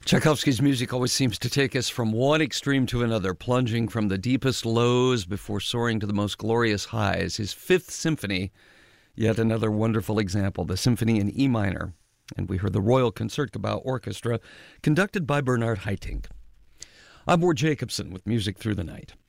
Tchaikovsky's music always seems to take us from one extreme to another, plunging from the deepest lows before soaring to the most glorious highs. His Fifth Symphony, yet another wonderful example, the Symphony in E minor. And we heard the Royal Concertgebouw Orchestra, conducted by Bernard Haitink. I'm Ward Jacobson with Music Through the Night.